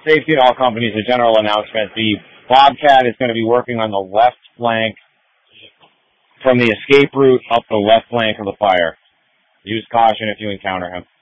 Safety at all companies, a general announcement. The Bobcat is going to be working on the left flank from the escape route up the left flank of the fire. Use caution if you encounter him.